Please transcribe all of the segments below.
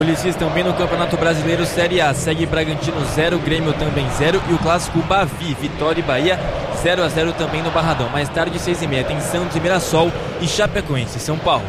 Polícias também no Campeonato Brasileiro Série A. Segue Bragantino 0, Grêmio também 0 e o clássico Bavi, Vitória e Bahia 0-0 também no Barradão. Mais tarde, 6h30, tem Santos e Mirassol e Chapecoense, São Paulo.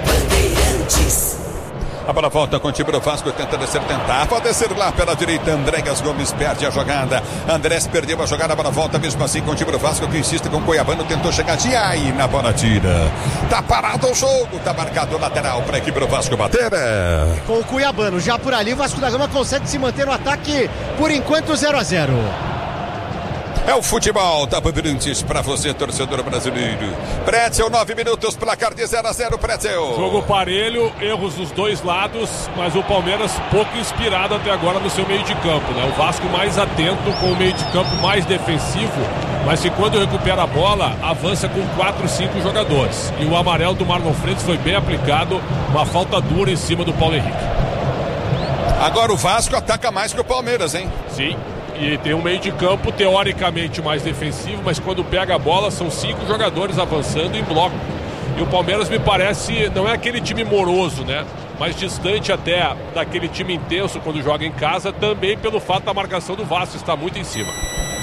A bola volta com o time do Vasco, tenta descer, tentava descer lá pela direita. Andréas Gomes perde a jogada. Andrés perdeu a jogada, a bola volta mesmo assim com o time do Vasco, que insiste com o Cuiabano, tentou chegar de aí na bola tira. Tá parado o jogo, tá marcado o lateral para a equipe do Vasco bater. Com o Cuiabano já por ali, o Vasco da Gama consegue se manter no ataque, por enquanto 0-0. É o futebol da Bandeirantes para você, torcedor brasileiro. Pretzel, 9 minutos, placar de 0-0, Pretzel. Jogo parelho, erros dos dois lados, mas o Palmeiras pouco inspirado até agora no seu meio de campo, né? O Vasco mais atento, com o meio de campo mais defensivo, mas que quando recupera a bola, avança com 4, 5 jogadores. E o amarelo do Marlon Freitas foi bem aplicado, uma falta dura em cima do Paulo Henrique. Agora o Vasco ataca mais que o Palmeiras, hein? Sim. E tem um meio de campo teoricamente mais defensivo, mas quando pega a bola são 5 jogadores avançando em bloco. E o Palmeiras me parece, não é aquele time moroso, né? Mas distante até daquele time intenso quando joga em casa, também pelo fato da marcação do Vasco estar muito em cima.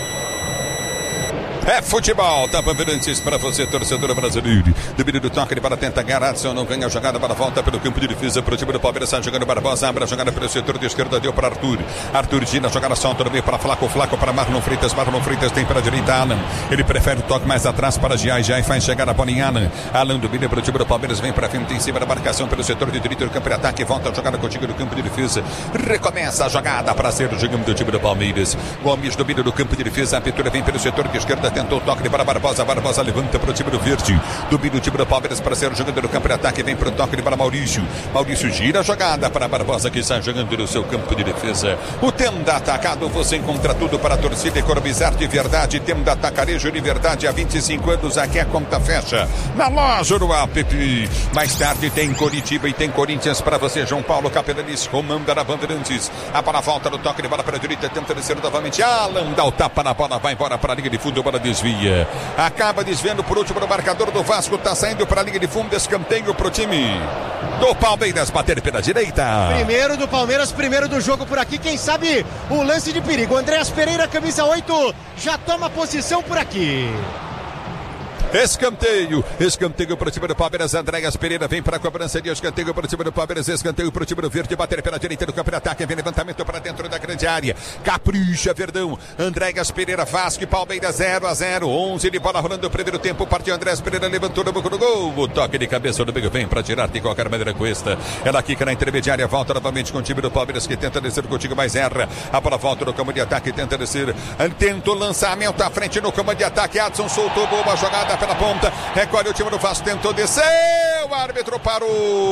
É futebol, tá Bandeirantes para você, torcedor brasileiro. Domínio do toque, ele para tentar Garadson, não ganha a jogada, para volta pelo campo de defesa para o time do Palmeiras, está jogando Barbosa, abre a jogada pelo setor de esquerda, deu para Arthur. Arthur gira, jogada solta no meio para Flaco para Marlon Freitas tem para a direita Alan. Ele prefere o toque mais atrás para Jai faz chegar a bola em Alan. Alan domina para o time do Palmeiras, vem para frente em cima da marcação pelo setor de direita do campo de ataque, volta a jogada contigo no campo de defesa. Recomeça a jogada para ser o jogando do time do Palmeiras. Gomes domina do campo de defesa, a abertura vem pelo setor de esquerda, tentou o toque para Barbosa levanta para o time do Verde, domina o time do Palmeiras para ser o jogador do campo de ataque, vem para o toque para Maurício gira a jogada para Barbosa, que está jogando no seu campo de defesa. O Tenda Atacado, você encontra tudo para a torcida economizar de verdade. Tenda Atacarejo de verdade, há 25 anos aqui a conta fecha na loja do app. Mais tarde tem Coritiba e tem Corinthians para você. João Paulo Capelanes comanda na Bandeirantes, a bola volta no toque de bola para a direita, tenta descer novamente, Alan dá o tapa na bola, vai embora para a linha de fundo, a bola desvia. Acaba desviando por último no marcador do Vasco, tá saindo para a linha de fundo, escanteio pro time do Palmeiras, bater pela direita. Primeiro do Palmeiras, primeiro do jogo por aqui, quem sabe o lance de perigo. Andréas Pereira, camisa 8, já toma posição por aqui. Escanteio para o time do Palmeiras. Andréas Pereira vem para a cobrança de escanteio para o time do Palmeiras, escanteio para o time do Verde, bater pela direita do campo de ataque, vem levantamento para dentro da grande área, capricha Verdão. Andréas Pereira, Vasco e Palmeiras 0-0, 11 de bola rolando o primeiro tempo, partiu Andréas Pereira, levantou no boca do gol, o toque de cabeça do meio vem para tirar de qualquer maneira com esta. Ela quica na intermediária, volta novamente com o time do Palmeiras, que tenta descer contigo, mas erra. A bola volta no campo de ataque, tenta descer, tenta o lançamento à frente no campo de ataque, Adson soltou boa jogada pela ponta, recolhe o time do Vasco, tentou descer, o árbitro parou,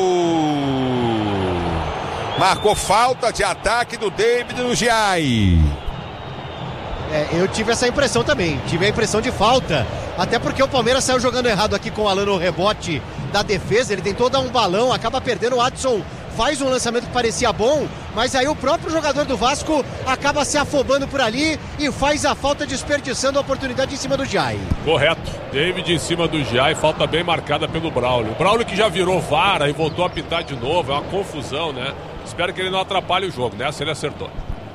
marcou falta de ataque do David no Giai. Eu tive essa impressão também, tive a impressão de falta, até porque o Palmeiras saiu jogando errado aqui com o Alan no rebote da defesa, ele tentou dar um balão, acaba perdendo, o Adson faz um lançamento que parecia bom, mas aí o próprio jogador do Vasco acaba se afobando por ali e faz a falta, desperdiçando a oportunidade em cima do Jai. Correto, David em cima do Jai, falta bem marcada pelo Braulio. O Braulio que já virou vara e voltou a pitar de novo, é uma confusão, né? Espero que ele não atrapalhe o jogo, nessa ele acertou.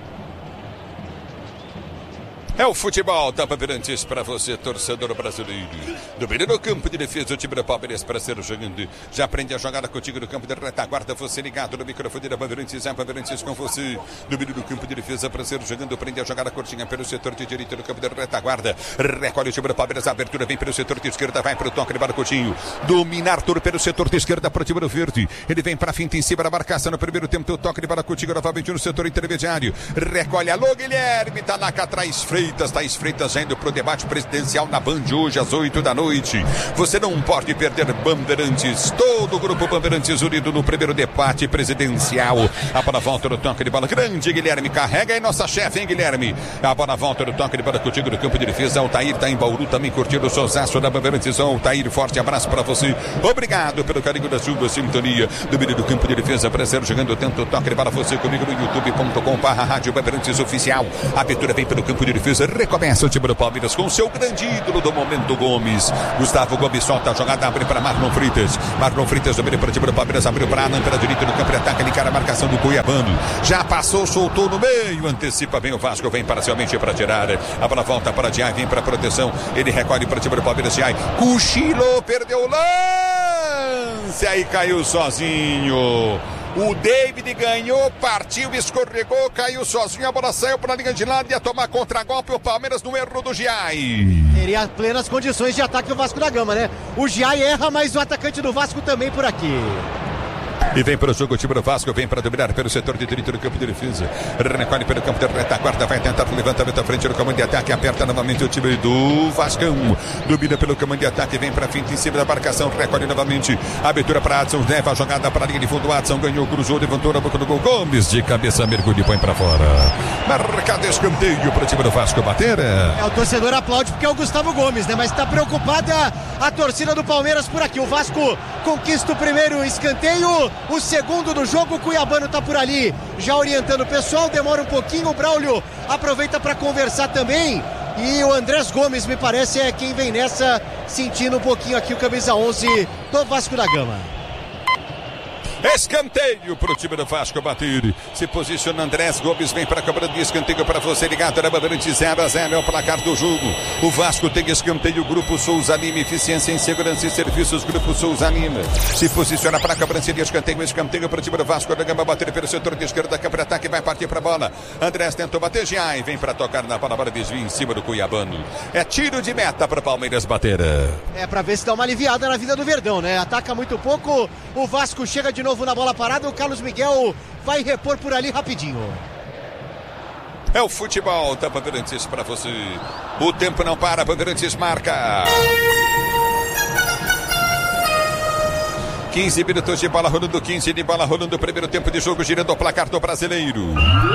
É o futebol da Bandeirantes para você, torcedor brasileiro. Domínio no campo de defesa, o time do Palmeiras para ser jogando. Já aprende a jogada contigo no campo de retaguarda. Você ligado no microfone da Bandeirantes. É a Bandeirantes com você. Domínio no campo de defesa para ser jogando. Prende a jogada curtinha pelo setor de direita no campo de retaguarda. Recolhe o time do Palmeiras. A abertura vem pelo setor de esquerda. Vai para o toque de bola Coutinho. Domina Arthur pelo setor de esquerda para o time do Verde. Ele vem para a finta em cima da marcação no primeiro tempo. O toque de bola Coutinho novamente no setor intermediário. Recolhe. Alô, Guilherme. Tá lá atrás. Thaís Freitas indo para o debate presidencial na Band hoje às 8 da noite. Você não pode perder Bandeirantes. Todo o grupo Bandeirantes unido no primeiro debate presidencial. A bola volta no toque de bola. Grande Guilherme. Carrega aí nossa chefe, hein, Guilherme? A bola volta no toque de bola contigo no campo de defesa. Altair tá em Bauru também curtindo o sonsaço da Bandeirantes. Altair, forte abraço para você. Obrigado pelo carinho da sua sintonia. Domínio do campo de defesa para ser jogando. Tenta o toque de bola. Você comigo no youtube.com/Rádio Bandeirantes Oficial. A abertura vem pelo campo de defesa. defesa. Recomeça o time do Palmeiras com o seu grande ídolo do momento, Gomes. Gustavo Gomes solta a jogada, abre para Marlon Freitas. Marlon Freitas domina para o time do Palmeiras, abriu para Alan pela direita do campo de ataque, ele encara a marcação do Cuiabano. Já passou, soltou no meio, antecipa bem o Vasco, vem parcialmente para tirar. A bola volta para Diay, vem para a proteção. Ele recolhe para o time do Palmeiras, Diay. Cochilou, perdeu o lance, aí caiu sozinho. O David ganhou, partiu, escorregou, caiu sozinho, a bola saiu para a linha de lado, ia tomar contragolpe o Palmeiras no erro do Diay. Teria plenas condições de ataque o Vasco da Gama, né? O Diay erra, mas o atacante do Vasco também por aqui. E vem para o jogo o time do Vasco, vem para dominar pelo setor de direito do campo de defesa. Recolhe pelo campo de retaguarda, vai tentar o levantamento à frente do comando de ataque, aperta novamente o time do Vascão. Domina pelo comando de ataque, vem para finta em cima da marcação, recolhe novamente. Abertura para Adson, leva a jogada para a linha de fundo. Adson ganhou, cruzou, levantou na boca do gol. Gomes de cabeça, mergulha e põe para fora. Marcado escanteio para o time do Vasco bater. O torcedor aplaude porque é o Gustavo Gomes, né? Mas está preocupada a torcida do Palmeiras por aqui. O Vasco conquista o primeiro escanteio. O segundo do jogo, o Cuiabano tá por ali, já orientando o pessoal, demora um pouquinho, o Braulio aproveita para conversar também, e o Andrés Gomes, me parece, é quem vem nessa, sentindo um pouquinho aqui o camisa 11 do Vasco da Gama. Escanteio para o time do Vasco bater. Se posiciona Andrés Gomes, vem para a cobrança de escanteio para você ligado na Bandeirante. 0-0 é o placar do jogo. O Vasco tem escanteio, Grupo Souza Lima, eficiência em segurança e serviços, Grupo Souza Lima. Se posiciona para a cobrança de escanteio para o time do Vasco da Gama bater pelo setor de esquerda, campo de ataque, vai partir para a bola. Andrés tentou bater, Giai vem para tocar na bola, desvio em cima do Cuiabano. É tiro de meta para o Palmeiras bater. É para ver se dá uma aliviada na vida do Verdão, né? Ataca muito pouco, o Vasco chega de novo na bola parada, o Carlos Miguel vai repor por ali rapidinho. É o futebol da Bandeirantes para você. O tempo não para, Bandeirantes marca. 15 minutos de bola rolando, 15 de bola rolando, primeiro tempo de jogo, girando o placar do Brasileiro.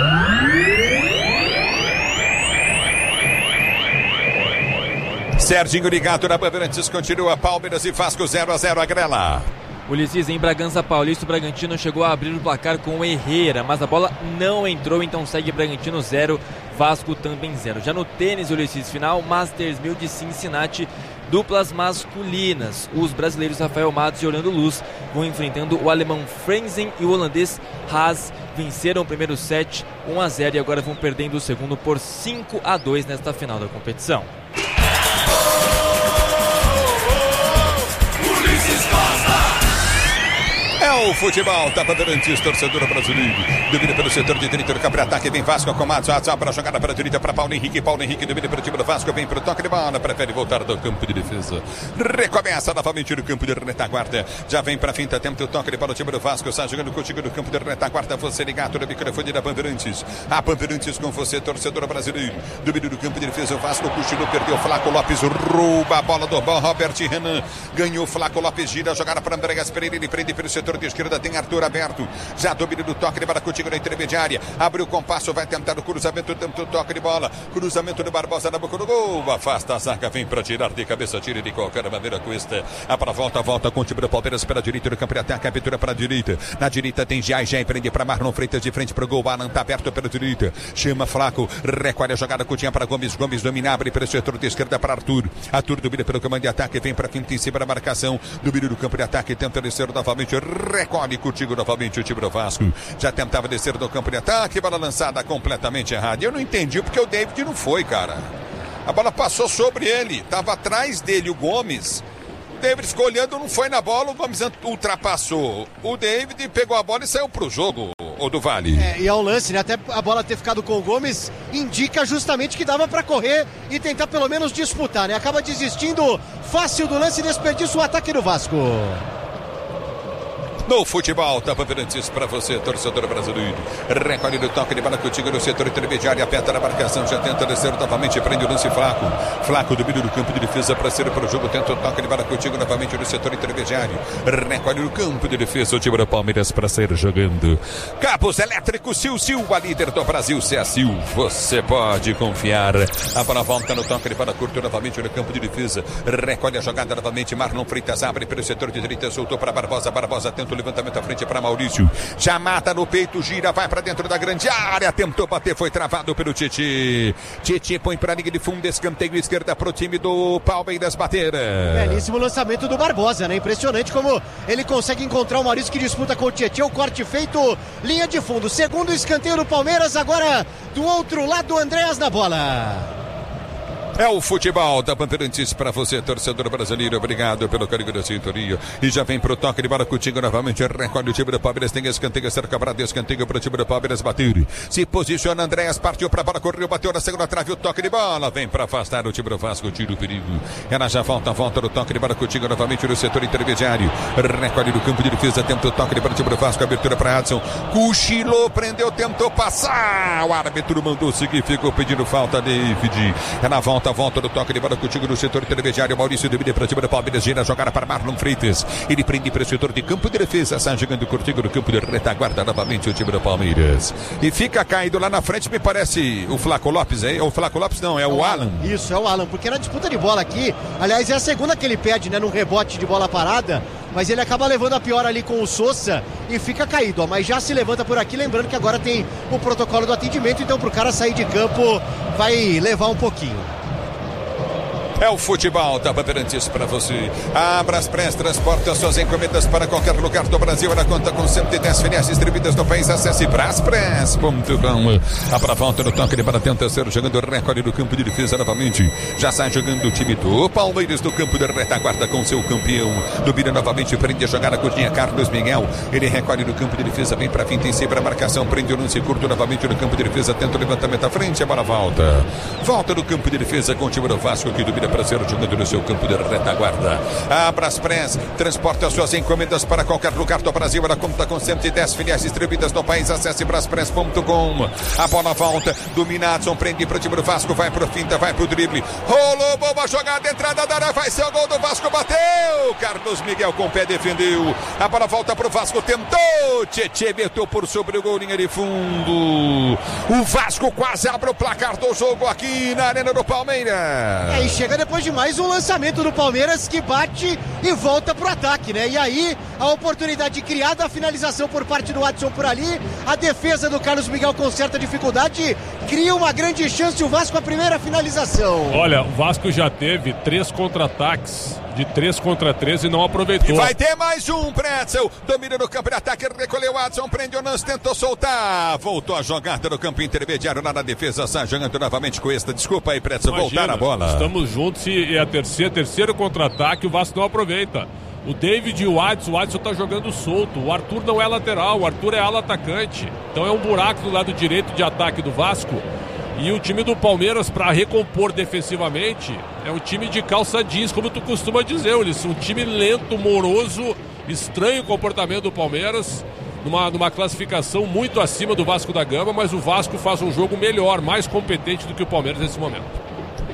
Serginho ligado na Bandeirantes, continua Palmeiras e Vasco 0-0 a grela. Ulisses, em Bragança Paulista, o Bragantino chegou a abrir o placar com o Herrera, mas a bola não entrou, então segue Bragantino 0, Vasco também 0. Já no tênis, Ulisses, final Masters 1000 de Cincinnati, duplas masculinas. Os brasileiros Rafael Matos e Orlando Luz vão enfrentando o alemão Frenzen e o holandês Haas. Venceram o primeiro set 1-0 e agora vão perdendo o segundo por 5-2 nesta final da competição. É o futebol da Bandeirantes, torcedor brasileiro. Domina pelo setor de direita do campo de ataque, vem Vasco com Matos, para a jogada para a direita para Paulo Henrique domina pelo time do Vasco, vem para o toque de bola, prefere voltar do campo de defesa. Recomeça novamente no campo de retaguarda, já vem para a finta, tenta o toque de bola, o time do Vasco, está jogando contigo no campo de retaguarda, você ligado no microfone da Bandeirantes. A Bandeirantes com você, torcedor brasileiro. Domina no campo de defesa, o Vasco cochilou, perdeu, Flaco Lopes rouba a bola do bom, Robert Renan ganhou, Flaco Lopes gira a jogada para Andreas Pereira, ele prende pelo setor de esquerda, tem Arthur aberto, já domina do toque de bola contigo na intermediária, abre o compasso, vai tentar o cruzamento, tenta o toque de bola, cruzamento do Barbosa na boca do gol, afasta a zaga, vem para tirar de cabeça, tira de qualquer maneira com esta, para volta com o time do Palmeiras pela direita do campo de ataque, abertura para a direita, na direita tem Giai prende para Marlon Freitas de frente para o gol, Alan tá aberto pela direita, chama Flaco, recolhe a jogada, Coutinho para Gomes domina, abre pelo setor de esquerda para Arthur domina pelo comando de ataque, vem para a quinta em cima da marcação, domina do campo de ataque, tenta descer novamente, recolhe contigo novamente o time do Vasco. Já tentava descer do campo de ataque, bola lançada completamente errada. Eu não entendi porque o David não foi, cara. A bola passou sobre ele, estava atrás dele o Gomes. O David ficou olhando, não foi na bola, o Gomes ultrapassou. O David pegou a bola e saiu pro jogo, o do Vale. E é um lance, né? Até a bola ter ficado com o Gomes indica justamente que dava para correr e tentar pelo menos disputar, né? Acaba desistindo fácil do lance e desperdiça o ataque do Vasco. No futebol, tá Bandeirantes para você, torcedor brasileiro. Recolhe do toque de bola contigo no setor intermediário, aperta na marcação, já tenta descer novamente, prende o lance Flaco. Flaco domina do campo de defesa para ser para o jogo, tenta o toque de bola contigo novamente no setor intermediário. Recolhe no campo de defesa o time do Palmeiras para sair jogando. Cabos Elétricos Sil, a líder do Brasil, Sil. Você pode confiar. A bola volta no toque de bola curto novamente no campo de defesa. Recolhe a jogada novamente, Marlon Freitas abre pelo setor de direita, soltou para Barbosa tenta o levantamento à frente para Maurício. Já mata no peito, gira, vai para dentro da grande área. Tentou bater, foi travado pelo Tietê. Tietê põe para a linha de fundo, escanteio esquerda para o time do Palmeiras bater. Belíssimo lançamento do Barbosa, né? Impressionante como ele consegue encontrar o Maurício que disputa com o Tietê. O corte feito, linha de fundo. Segundo escanteio do Palmeiras, agora do outro lado, Andréas na bola. É o futebol da Bandeirantes para você, torcedor brasileiro. Obrigado pelo carinho da sintonia. E já vem pro toque de bola contigo novamente. Recolhe o time do Palmeiras. Tem escanteio, cerca para escanteio pro time do Palmeiras bater. Se posiciona, Andréas partiu pra bola, correu, bateu na segunda trave. O toque de bola vem para afastar o time do Vasco. Tira o perigo. Ela já volta no toque de bola contigo novamente no setor intermediário. Recolhe do campo de defesa. Tenta o toque de bola, time do Vasco. Abertura para Adson. Cochilou, prendeu, tentou passar. O árbitro mandou seguir, ficou pedindo falta. David. Ela volta no toque de bola contigo no setor intermediário. Maurício domina para o time do Palmeiras, gira, jogar para Marlon Freitas. Ele prende para o setor de campo de defesa, sai jogando contigo no campo de retaguarda novamente o time do Palmeiras. E fica caído lá na frente, me parece o Flaco Lopes, hein? O Flaco Lopes não, é o Alan. Isso, é o Alan, porque na disputa de bola aqui, aliás, é a segunda que ele pede, né, num rebote de bola parada, mas ele acaba levando a pior ali com o Sousa e fica caído, ó, mas já se levanta por aqui, lembrando que agora tem o protocolo do atendimento, então pro cara sair de campo vai levar um pouquinho. É o futebol da Bandeirantes para você. A Braspress transporta suas encomendas para qualquer lugar do Brasil. Ela conta com 110 filiais distribuídas no país. Acesse braspress.com. A para volta no toque de bola, tenta ser jogando o recorde do campo de defesa novamente. Já sai jogando o time do Palmeiras do campo de retaguarda com seu campeão. Domina novamente, prende a jogada, curtinha Carlos Miguel. Ele recolhe no campo de defesa, vem para finta em cima a marcação, prende o lance curto novamente no campo de defesa, tenta o levantamento à frente, a bola volta. Volta no campo de defesa com o time do Vasco que domina para ser jogando no seu campo de retaguarda. A Braspress transporta suas encomendas para qualquer lugar do Brasil. Ela conta com 110 filiais distribuídas no país. Acesse braspress.com. A bola volta, domina Adson, prende para o time do Vasco, vai pro finta, vai pro drible. Rolou, boa jogada, entrada da área, vai ser o gol do Vasco, bateu! Carlos Miguel com o pé defendeu. A bola volta pro Vasco, tentou. Tietê meteu por sobre o gol, linha de fundo. O Vasco quase abre o placar do jogo aqui na Arena do Palmeiras. E chega depois de mais um lançamento do Palmeiras que bate e volta pro ataque, né? E aí a oportunidade criada, a finalização por parte do Adson por ali, a defesa do Carlos Miguel com certa dificuldade, cria uma grande chance o Vasco a primeira finalização. Olha, o Vasco já teve 3 contra-ataques de 3 contra 3 e não aproveitou. E vai ter mais um, Pretzel. Domina no campo de ataque, recolheu o Adson, prende o lance, tentou soltar. Voltou a jogada no campo intermediário, lá na defesa, sai jogando novamente com esta. Desculpa aí, Pretzel, voltar a bola. Estamos juntos e é a terceiro contra-ataque, o Vasco não aproveita. O David e o Adson tá jogando solto. O Arthur não é lateral, o Arthur é ala atacante. Então é um buraco do lado direito de ataque do Vasco. E o time do Palmeiras, para recompor defensivamente, é um time de calça jeans, como tu costuma dizer, Ulisses. Um time lento, moroso, estranho o comportamento do Palmeiras, numa classificação muito acima do Vasco da Gama, mas o Vasco faz um jogo melhor, mais competente do que o Palmeiras nesse momento.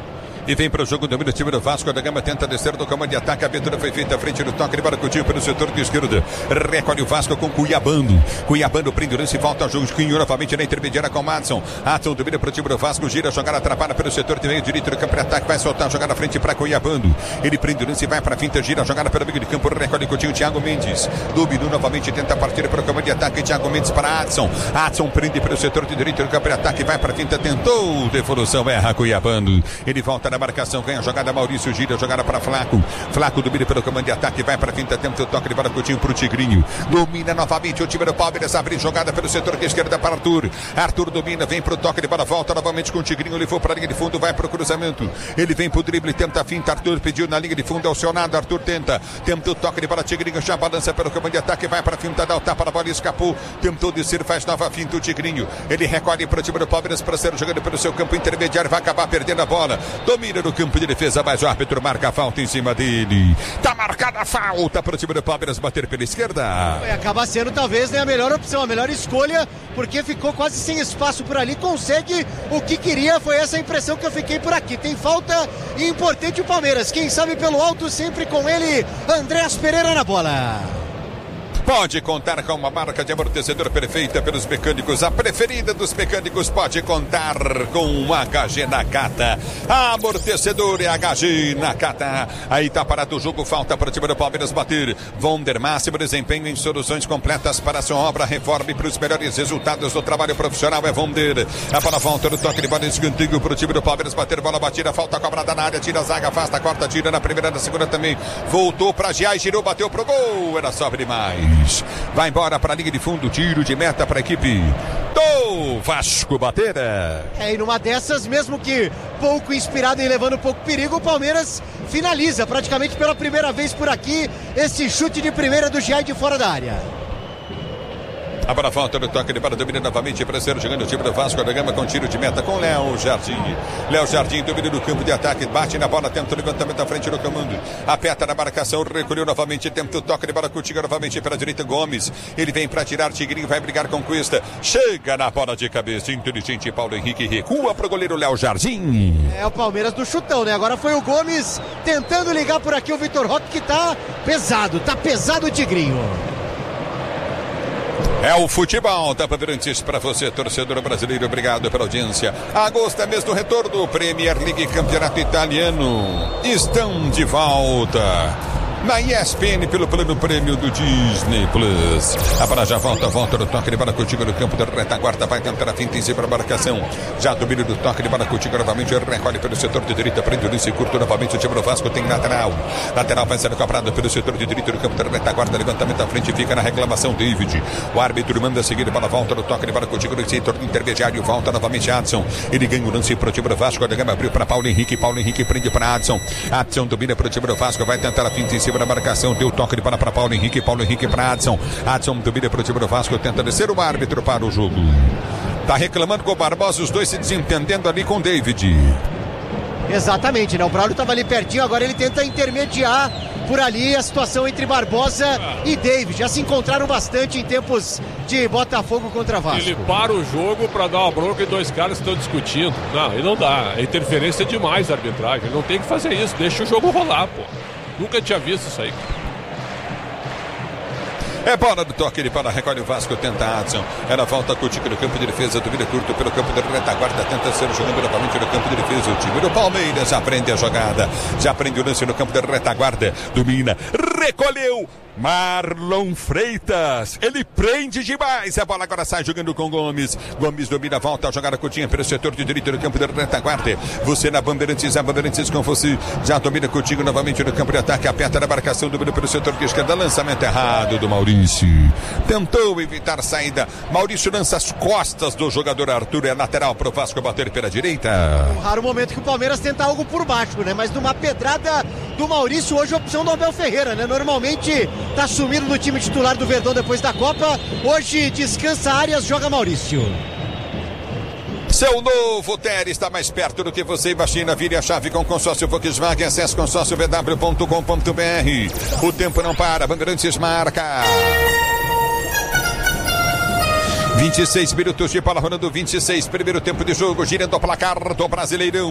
E vem para o jogo, domina o time do Vasco da Gama, tenta descer do comando de ataque, a abertura foi feita à frente do toque de bola contigo pelo setor de esquerda, recolhe o Vasco com Cuiabano prende o lance, volta ao jogo, novamente na intermediária com o Adson domina para o time do Vasco, gira, jogada atrapalha pelo setor de meio direito do campo de ataque, vai soltar a jogada à frente para Cuiabano, ele prende o lance, vai para a finta, gira, jogada pelo meio de campo, recolhe contigo Thiago Mendes, dominou novamente, tenta partir para o comando de ataque, Thiago Mendes para Adson prende pelo setor de direito do campo de ataque, vai para a finta, tentou, devolução, erra Cuiabano, ele volta na marcação, vem a jogada, Maurício gira, jogada para Flaco domina pelo comando de ataque, vai para a finta, tenta o toque de bola Coutinho pro Tigrinho, domina novamente o time do Palmeiras, abre jogada pelo setor de esquerda para Arthur domina, vem pro toque de bola, volta novamente com o Tigrinho, ele foi para a linha de fundo, vai pro cruzamento, ele vem pro drible, tenta a finta, Arthur pediu na linha de fundo, acionado, Arthur tenta o toque de bola, Tigrinho já balança pelo comando de ataque, vai para a finta, dá o tapa na bola, escapou, tentou descer, faz nova finta o Tigrinho, ele recolhe para o time do Palmeiras para ser jogando pelo seu campo intermediário, vai acabar perdendo a bola, domina no campo de defesa, mas o árbitro marca a falta em cima dele. Tá marcada a falta para o time do Palmeiras bater pela esquerda. Vai acabar sendo talvez, né, a melhor opção, a melhor escolha, porque ficou quase sem espaço por ali, consegue o que queria, foi essa impressão que eu fiquei por aqui. Tem falta e importante o Palmeiras, quem sabe pelo alto, sempre com ele, Andréas Pereira na bola. Pode contar com uma marca de amortecedor perfeita pelos mecânicos. A preferida dos mecânicos pode contar com um HG Nakata. Amortecedor é HG Nakata. Aí tá parado o jogo, falta para o time do Palmeiras bater. Vonder, máximo desempenho em soluções completas para a sua obra, reforma e para os melhores resultados do trabalho profissional é Vonder. A bola volta no toque de bola escanteio para o time do Palmeiras bater, bola batida, falta cobrada na área, tira a zaga, afasta, corta, tira na primeira, na segunda também. Voltou para Giai, girou, bateu pro gol, era sobre demais. Vai embora para a linha de fundo, tiro de meta para a equipe do Vasco Bateira. E numa dessas, mesmo que pouco inspirado e levando pouco perigo, o Palmeiras finaliza praticamente pela primeira vez por aqui esse chute de primeira do Giai de fora da área. A bola volta no toque de bola, domina novamente para ser jogando o time do Vasco da Gama com tiro de meta com Léo Jardim. Léo Jardim domina no campo de ataque, bate na bola, tenta o levantamento à frente do comando. Aperta na marcação, recolheu novamente, tenta o toque de bola com o Tigre novamente para a direita, Gomes. Ele vem para tirar, Tigrinho vai brigar com Cuesta. Chega na bola de cabeça, inteligente Paulo Henrique, recua para o goleiro Léo Jardim. É o Palmeiras do chutão, né? Agora foi o Gomes tentando ligar por aqui o Vitor Roque, que tá pesado o Tigrinho. É o futebol, Tapa Verantes para você, torcedor brasileiro, obrigado pela audiência. Agosto é mês do retorno, Premier League Campeonato Italiano, estão de volta na ESPN pelo plano prêmio do Disney Plus. A bola já volta no toque de bola contigo no campo da retaguarda, vai tentar a finta em cima da marcação. Já domina do toque de bola contigo novamente, recolhe pelo setor de direita, prende o lance curto novamente, o time do Vasco tem lateral. Lateral vai ser cobrado pelo setor de direita no campo da retaguarda, levantamento à frente, fica na reclamação David. O árbitro manda seguir, a bola volta no toque de bola contigo no setor intermediário, volta novamente Adson. Ele ganha o lance para o time do Vasco da Gama, abriu para Paulo Henrique prende para Adson. Adson domina para o time do Vasco, vai tentar a finta em cima da marcação, deu toque de bola para Paulo Henrique para Adson. Adson domina para o time do Vasco, tenta descer, o árbitro para o jogo. Tá reclamando com o Barbosa, os dois se desentendendo ali com o David. Exatamente, né? O Braulio estava ali pertinho, agora ele tenta intermediar por ali a situação entre Barbosa e David. Já se encontraram bastante em tempos de Botafogo contra Vasco. Ele para o jogo para dar uma bronca e dois caras estão discutindo. Não, ele não dá. É interferência demais a arbitragem. Ele não tem que fazer isso. Deixa o jogo rolar, pô. Nunca tinha visto isso aí. É bola do toque, ele para, recolhe o Vasco, tenta Adson. Ela volta com o time no campo de defesa, domina curto pelo campo de retaguarda, tenta ser jogando novamente no campo de defesa. O time do Palmeiras aprende a jogada, já aprende o lance no campo de retaguarda, domina, recolheu. Marlon Freitas, ele prende demais, a bola agora sai jogando com Gomes. Gomes domina, volta a jogada Coutinho pelo setor de direita no campo de retaguarda. Você na Bandeirantes, a Bandeirantes com você, já domina Coutinho novamente no campo de ataque, aperta na marcação, domina pelo setor de esquerda, lançamento errado do Maurício. Tentou evitar saída, Maurício lança as costas do jogador Arthur, é lateral para o Vasco bater pela direita. Um raro momento que o Palmeiras tenta algo por baixo, né? Mas numa pedrada do Maurício, hoje a opção do Abel Ferreira, né? Normalmente tá sumido no time titular do Verdão depois da Copa. Hoje descansa Arias, joga Maurício. Seu novo Ter está mais perto do que você imagina. Vire a chave com consórcio Volkswagen. Acesse consórciovw.com.br. O tempo não para. Bandeirantes marca. 26 minutos de bola rolando, 26. Primeiro tempo de jogo, girando o placar do Brasileirão.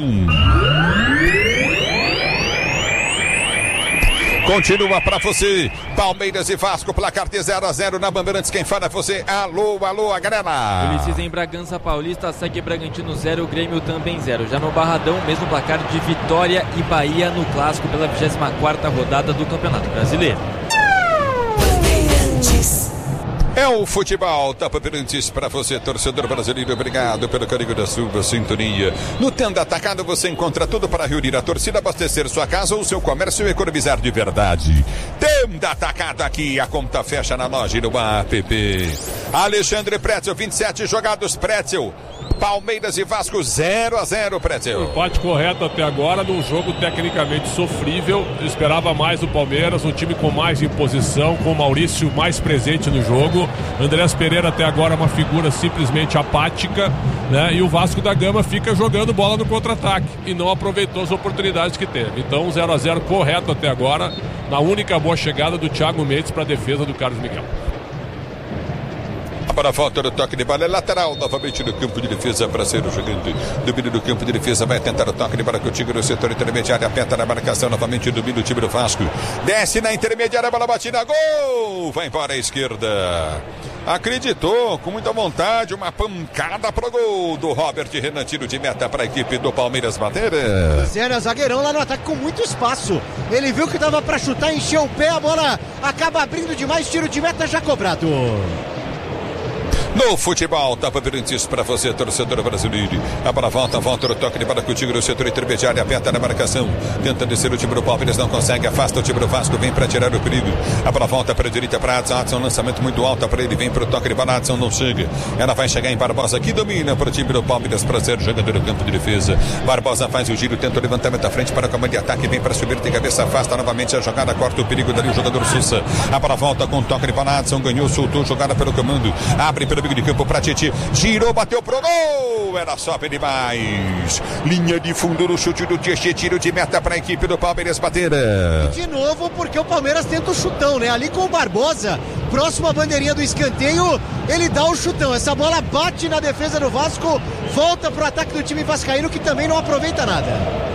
Continua pra você, Palmeiras e Vasco, placar de 0-0 na Bandeirantes. Quem fala é você, alô, a galera. Felices em Bragança Paulista, segue Bragantino 0, Grêmio também 0. Já no Barradão, mesmo placar de Vitória e Bahia no Clássico pela 24ª rodada do Campeonato Brasileiro. É o futebol, Tapa Verantes para você, torcedor brasileiro, obrigado pelo carinho da sua sintonia. No Tenda Atacado você encontra tudo para reunir a torcida, abastecer sua casa ou seu comércio e economizar de verdade. Tenda Atacado aqui, a conta fecha na loja e no app. Alexandre Pretzel, 27 jogados, Pretzel. Palmeiras e Vasco 0-0, Pretzel. Empate correto até agora, num jogo tecnicamente sofrível. Eu esperava mais o Palmeiras, um time com mais imposição, com o Maurício mais presente no jogo. Andrés Pereira até agora uma figura simplesmente apática, né? E o Vasco da Gama fica jogando bola no contra-ataque e não aproveitou as oportunidades que teve. Então 0-0 correto até agora, na única boa chegada do Thiago Mendes para a defesa do Carlos Miguel. Para a volta do toque de bola, é lateral, novamente no campo de defesa para ser o jogante. Domínio do campo de defesa, vai tentar o toque de bola com o Tigre no setor intermediário, aperta na marcação, novamente domina o time do Vasco. Desce na intermediária, a bola bate na gol, vai embora à esquerda. Acreditou, com muita vontade, uma pancada pro gol do Robert Renan, tiro de meta para a equipe do Palmeiras bater. Zé, zagueirão lá no ataque com muito espaço. Ele viu que dava para chutar, encheu o pé, a bola acaba abrindo demais, tiro de meta já cobrado. No futebol, Tapa Brindes para você, torcedor brasileiro. A bola volta o toque de bola com o Tigre no setor intermediário, aperta na marcação, tenta descer o time do Palmeiras, não consegue, afasta o time do Vasco, vem para tirar o perigo. A bola volta para a direita para Adson, lançamento muito alto para ele, vem para o toque de bola, Adson não chega. Ela vai chegar em Barbosa, que domina para o time do Palmeiras para ser jogador do campo de defesa. Barbosa faz o giro, tenta o levantamento à frente para o comando de ataque, vem para subir de cabeça, afasta novamente a jogada, corta o perigo dali o jogador Sousa. A bola volta com o toque de bola, Adson ganhou, soltou, jogada pelo comando, abre pelo meio de campo para Titi, girou, bateu pro gol, era só demais. Linha de fundo no chute do Titi, tiro de meta para a equipe do Palmeiras bater. De novo, porque o Palmeiras tenta o chutão, né? Ali com o Barbosa, próximo à bandeirinha do escanteio, ele dá o chutão. Essa bola bate na defesa do Vasco, volta pro ataque do time vascaíno, que também não aproveita nada.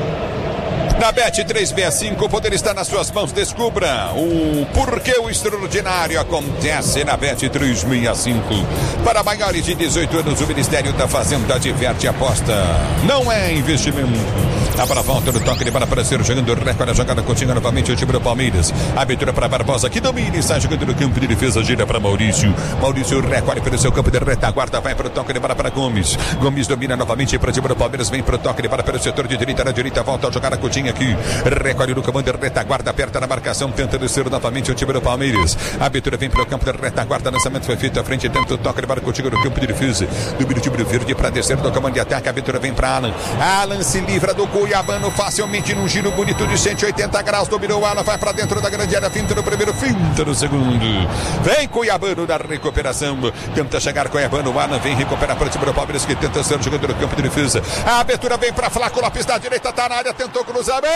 Na Bet365, o poder está nas suas mãos. Descubra o porquê o extraordinário acontece na Bet365. Para maiores de 18 anos, o Ministério da Fazenda diverte a aposta. Não é investimento. A bola volta no toque de bola para ser jogando recorde. A jogada continua novamente o time do Palmeiras. Abertura para Barbosa, que domina e está jogando no campo de defesa. Gira para Maurício. Maurício recorde pelo seu campo de retaguarda. Vai para o toque de bola para Gomes. Gomes domina novamente para o time do Palmeiras. Vem para o toque de bola pelo setor de direita. Na direita volta a jogada Coutinho aqui. Recolhe no comando de retaguarda. Aperta na marcação. Tenta descer novamente o time do Palmeiras. A abertura vem para o campo de retaguarda. Lançamento foi feito à frente. Tenta o toque de bola Coutinho no campo de defesa. Domina o time do Verde para descer no comando de ataque. A abertura vem para Alan. Alan se livra do Cuiabano facilmente num giro bonito de 180 graus. Dominou o Alan. Vai para dentro da grande área. Finta no primeiro, finta no segundo. Vem Cuiabano na recuperação. Tenta chegar Cuiabano. O Alan vem recuperar para o time do Palmeiras, que tenta ser jogador no campo de defesa. A abertura vem para Flaco Lopes da direita. Tá na área. Tentou cruzamento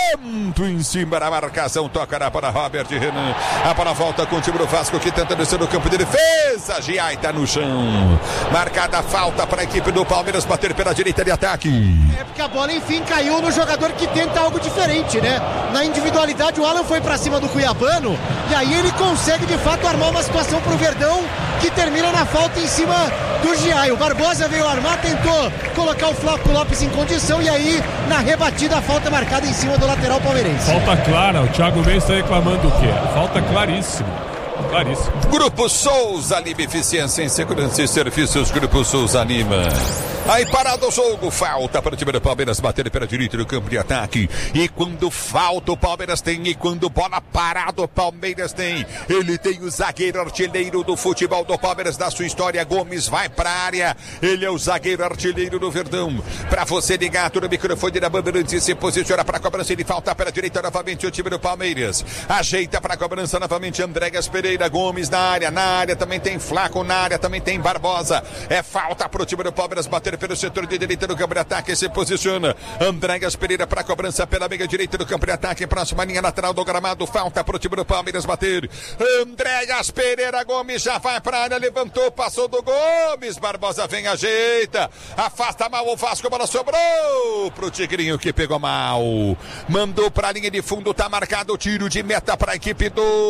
em cima da marcação. Toca na para Robert Renan. A bola volta com o time do Vasco, que tenta descer no campo de defesa. Giai tá no chão. Marcada a falta para a equipe do Palmeiras bater pela direita de ataque. É porque a bola enfim caiu no jogador que tenta algo diferente, né? Na individualidade o Alan foi pra cima do Cuiabano e aí ele consegue de fato armar uma situação pro Verdão, que termina na falta em cima do Giai. O Barbosa veio armar, tentou colocar o Flaco Lopes em condição e aí na rebatida a falta marcada em cima do lateral palmeirense. Falta clara, o Thiago Mendes está reclamando o quê? Falta claríssima. Claríssimo. Grupo Souza Lima, eficiência em segurança e serviços. Grupo Souza Lima. Aí parado o jogo, falta para o time do Palmeiras bater pela direita do campo de ataque. E quando falta o Palmeiras tem, e quando bola parada o Palmeiras tem. Ele tem o zagueiro artilheiro do futebol do Palmeiras da sua história. Gomes vai para a área. Ele é o zagueiro artilheiro do Verdão. Para você ligar no microfone da Bandeirantes, se posiciona para a cobrança. Ele falta pela direita novamente o time do Palmeiras. Ajeita para a cobrança novamente Andréas Pereira. Gomes na área também tem Flaco, na área também tem Barbosa. É falta para o time do Palmeiras bater pelo setor de direita do campo de ataque. Se posiciona Andréas Pereira para a cobrança pela meia direita do campo de ataque. Próxima linha lateral do gramado. Falta para o time do Palmeiras bater. Andréas Pereira, Gomes já vai para a área, levantou, passou do Gomes. Barbosa vem, ajeita, afasta mal o Vasco. A bola sobrou pro Tigrinho, que pegou mal. Mandou para a linha de fundo. Tá marcado o tiro de meta para a equipe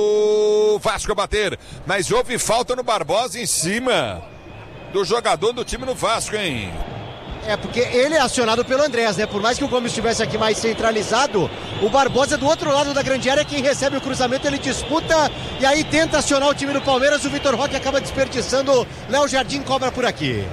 do Vasco bater, mas houve falta no Barbosa em cima do jogador do time no Vasco, hein? É, porque ele é acionado pelo Andréas, né? Por mais que o Gomes estivesse aqui mais centralizado, o Barbosa do outro lado da grande área, quem recebe o cruzamento, ele disputa e aí tenta acionar o time do Palmeiras. O Vitor Roque acaba desperdiçando. Léo Jardim cobra por aqui.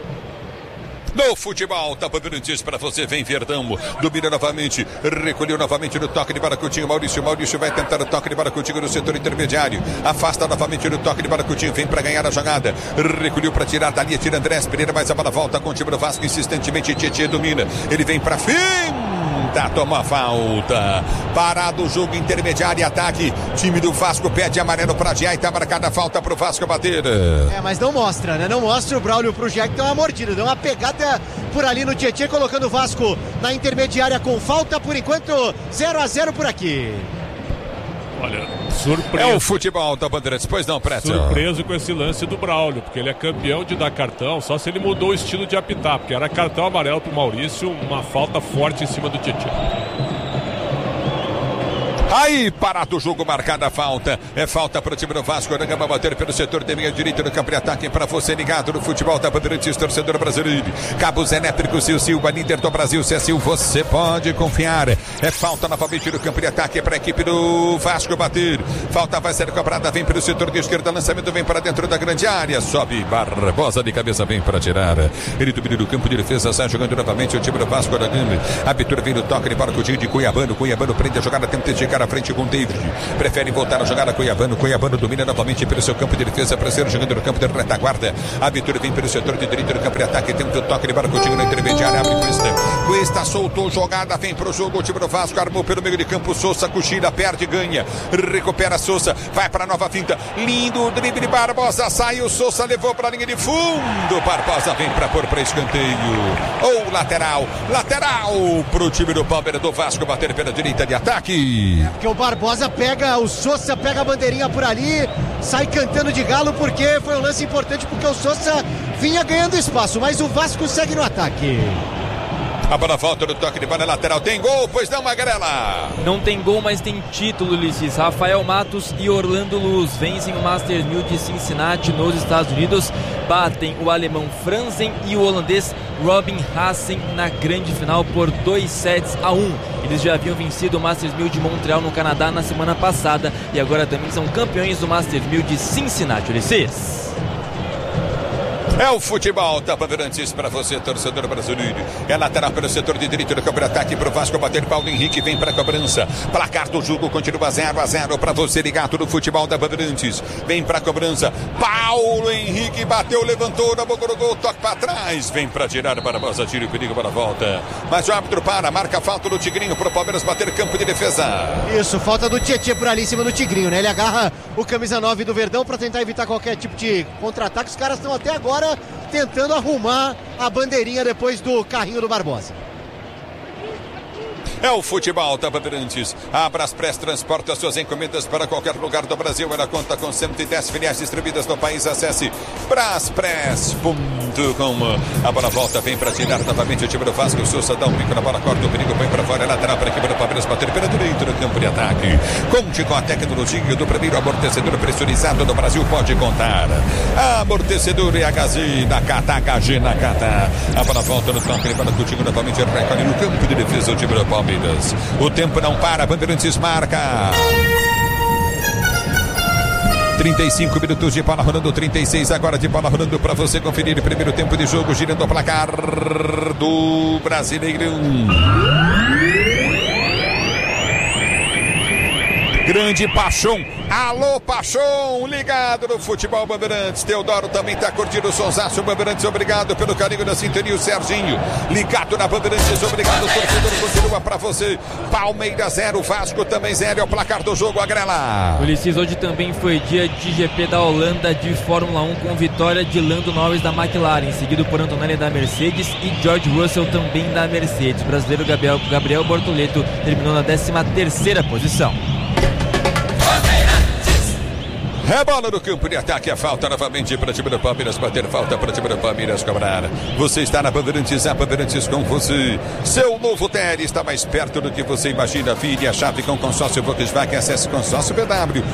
No futebol, Tapa Brindes para você, vem Verdão, domina novamente, recolheu novamente no toque de bola Coutinho, Maurício vai tentar o toque de bola Coutinho no setor intermediário, afasta novamente no toque de bola Coutinho, vem para ganhar a jogada, recolheu para tirar dali, tira Andrés Pereira, mas a bola volta com o time do Vasco, insistentemente Tietê domina, ele vem para fim, toma a falta, parado o jogo intermediário e ataque, time do Vasco pede amarelo para Giai, tá marcada a falta pro Vasco bater. É, mas não mostra, né? Não mostra o Braulio pro Giai, que deu uma mordida, deu uma pegada por ali no Tietê, colocando o Vasco na intermediária com falta. Por enquanto 0-0 por aqui. Olha, surpreso. É o futebol da Bandeirantes, pois não, Pretzel? Surpreso com esse lance do Braulio, porque ele é campeão de dar cartão, só se ele mudou o estilo de apitar, porque era cartão amarelo pro Maurício, uma falta forte em cima do Tietchan. Aí, parado o jogo, marcada a falta. É falta para o time do Vasco. Aranga vai bater pelo setor de meia direita do campo de ataque para você ligado no futebol da Bandeirantes, torcedor brasileiro. Cabos elétricos Silva, líder do Brasil. Cecil, você pode confiar. É falta novamente no campo de ataque para a equipe do Vasco bater. Falta vai ser cobrada, vem pelo setor de esquerda. Lançamento vem para dentro da grande área. Sobe Barbosa de cabeça, vem para tirar. Ele domina o campo de defesa, sai jogando novamente o time do Vasco da Gama. A abertura vem no toque de Barcudinho de Cuiabano. Cuiabano prende a jogada, tenta esticar à frente com o David. Prefere voltar a jogar a Cuiabano. Cuiabano domina novamente pelo seu campo de defesa, para ser jogando no campo de retaguarda. A abertura vem pelo setor de direito do campo de ataque. Tenta o toque de Barcudinho na intermediária. Abre Cuesta. Cuesta soltou jogada, vem pro jogo. O time do Vasco armou pelo meio de campo. Sousa cochila, perde, ganha. Recupera Sousa, vai para nova finta. Lindo drible, Barbosa saiu. Sousa levou para a linha de fundo. Barbosa vem para pôr para escanteio. Ou lateral pro time do Palmeiras do Vasco bater pela direita de ataque. Porque o Barbosa pega, o Sousa pega a bandeirinha por ali, sai cantando de galo, porque foi um lance importante, porque o Sousa vinha ganhando espaço, mas o Vasco segue no ataque. A bola volta no toque de bola lateral. Tem gol, pois não, Magrela? Não tem gol, mas tem título, Ulisses. Rafael Matos e Orlando Luz vencem o Masters 1000 de Cincinnati nos Estados Unidos. Batem o alemão Franzen e o holandês Robin Hassen na grande final por 2-1. Eles já haviam vencido o Masters 1000 de Montreal no Canadá na semana passada e agora também são campeões do Masters 1000 de Cincinnati, Ulisses. É o futebol da Bandeirantes para você, torcedor brasileiro. É lateral pelo setor de direito do campo de ataque para o Vasco bater. Paulo Henrique vem para a cobrança. Placar do jogo continua 0-0 para você ligado no futebol da Bandeirantes. Vem para a cobrança. Paulo Henrique bateu, levantou na boca do gol, toque para trás. Vem para tirar, Barbosa tira o perigo para a volta. Mas o árbitro marca a falta do Tigrinho para o Palmeiras bater campo de defesa. Isso, falta do Tietchan por ali em cima do Tigrinho, né? Ele agarra o camisa 9 do Verdão para tentar evitar qualquer tipo de contra-ataque. Os caras estão até agora tentando arrumar a bandeirinha depois do carrinho do Barbosa. É o futebol da Bandeirantes. A Braspress transporta suas encomendas para qualquer lugar do Brasil. Ela conta com 110 filiais distribuídas no país. Acesse braspress.com. A bola volta, vem para tirar novamente o time do Vasco. O Sousa dá um pico na bola, corta o perigo, vem para fora. É lateral para a equipe do Palmeiras bater pela direita no campo de ataque. Conte com a tecnologia do primeiro amortecedor pressurizado do Brasil. Pode contar. Amortecedor HG Nakata, HG Nakata. A bola volta no toque, ele para contigo novamente. Recolhe no campo de defesa o time do Palmeiras. O tempo não para, Bandeirantes marca. 35 minutos de bola rolando, 36 agora de bola rolando para você conferir o primeiro tempo de jogo, girando o placar do Brasileirão. Grande Paixão, alô Paixão, ligado no futebol Bandeirantes. Teodoro também está curtindo o sonsaço Bandeirantes, obrigado pelo carinho da sintonia. O Serginho, ligado na Bandeirantes, obrigado, torcedor, continua para você. Palmeiras 0, Vasco também 0, é o placar do jogo, Agrela. Ulisses, hoje também foi dia de GP da Holanda de Fórmula 1 com vitória de Lando Norris da McLaren, seguido por Antonelli da Mercedes e George Russell também da Mercedes. O brasileiro Gabriel Bortoleto terminou na 13ª posição. Rebola no campo de ataque, a falta novamente para o time do Palmeiras bater, falta para o time do Palmeiras cobrar. Você está na Bandeirantes, a Bandeirantes com você. Seu novo TR está mais perto do que você imagina. Vire a chave com consórcio Volkswagen, acesse consórciobw.com.br.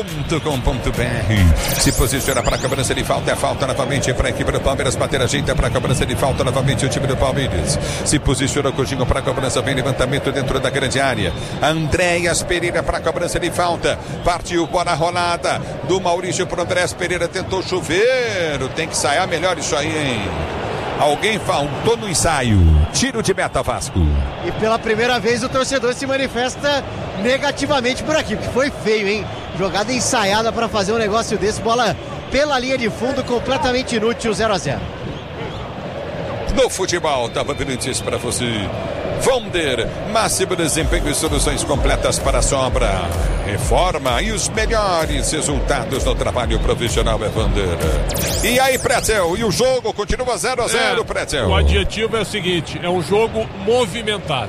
Se posiciona para a cobrança de falta, é falta novamente para a equipe do Palmeiras bater, ajeita para a cobrança de falta novamente o time do Palmeiras. Se posiciona o Coutinho para a cobrança, vem levantamento dentro da grande área. Andréas Pereira para a cobrança de falta, partiu bola rolada do Maurício para o Andrés Pereira, tentou chuveiro, tem que ensaiar melhor isso aí, hein? Alguém faltou no ensaio. Tiro de meta, Vasco. E pela primeira vez o torcedor se manifesta negativamente por aqui, porque foi feio, hein? Jogada ensaiada para fazer um negócio desse, bola pela linha de fundo, completamente inútil, 0-0. No futebol, da Bandeirantes para você. Vonder, máximo desempenho e soluções completas para a sua obra, reforma e os melhores resultados no trabalho profissional é Vonder. E aí, Pretzel, e o jogo continua 0-0, Pretzel? O adjetivo é o seguinte, é um jogo movimentado.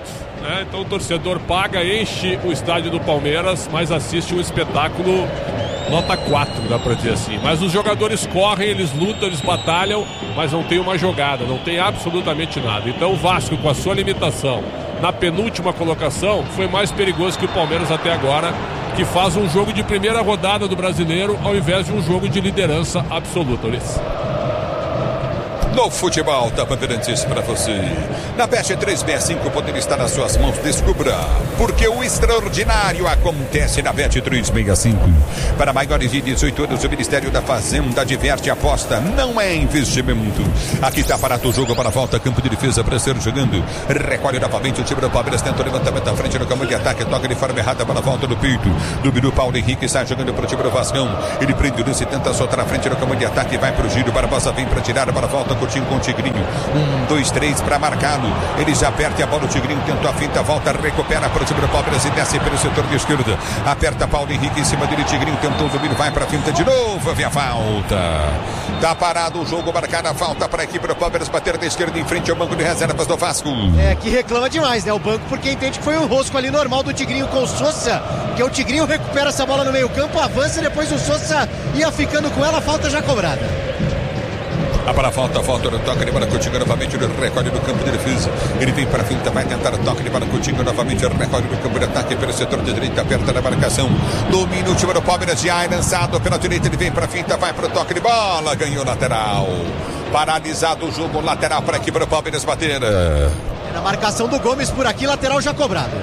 né? Então o torcedor paga, enche o estádio do Palmeiras, mas assiste um espetáculo nota 4, dá pra dizer assim. Mas os jogadores correm, eles lutam, eles batalham, mas não tem uma jogada, não tem absolutamente nada. Então o Vasco, com a sua limitação na penúltima colocação, foi mais perigoso que o Palmeiras até agora, que faz um jogo de primeira rodada do Brasileiro ao invés de um jogo de liderança absoluta, Ulisses. No futebol da Bandeirantes para você. Na Bet 365 poder estar nas suas mãos. Descubra, porque o extraordinário acontece na Bet 365. Para maiores de 18 anos, o Ministério da Fazenda adverte: aposta não é investimento. Aqui está parado o jogo para a volta, campo de defesa para ser jogando. Recolhe novamente o time do Palmeiras, tenta o levantamento à frente no campo de ataque, toca de forma errada para a volta do peito. Do Biru, Paulo Henrique sai jogando para o time do Vascão. Ele prende o lance, tenta soltar na frente no campo de ataque, vai para o giro. Barbosa vem para tirar para a volta, curtindo com o Tigrinho. 1, 2, 3 para marcá-lo. Ele já aperta a bola, o Tigrinho tentou a finta, volta, recupera para o time do Palmeiras e desce pelo setor de esquerda. Aperta Paulo Henrique em cima dele, Tigrinho tentou o domínio, vai para a finta de novo, havia falta. Tá parado o jogo, marcada a falta para a equipe do Palmeiras bater da esquerda em frente ao banco de reservas do Vasco. É, que reclama demais, né, o banco, porque entende que foi um rosco ali normal do Tigrinho com o Sousa, que o Tigrinho recupera essa bola no meio campo, avança e depois o Sousa ia ficando com ela, falta já cobrada. Para a falta no toque de bola, Coutinho novamente no recorde do campo de defesa. Ele vem para a finta, vai tentar o toque de bola, Coutinho novamente recorde do campo de ataque pelo setor de direita, aperta na marcação. Domina o time do Palmeiras, já é lançado pela direita, ele vem para a finta, vai para o toque de bola, ganhou lateral. Paralisado o jogo, lateral para a equipe do Palmeiras bater. Na marcação do Gomes por aqui, lateral já cobrado.